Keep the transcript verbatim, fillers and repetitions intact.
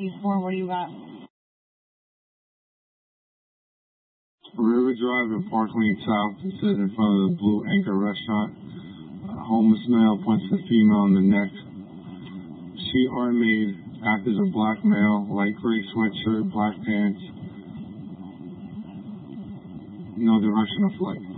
East four, what do you got? River Drive and Park Lane South is in front of the Blue Anchor Restaurant. A homeless male punches a female in the neck. C R made actors a black male, light gray sweatshirt, black pants. No direction of flight.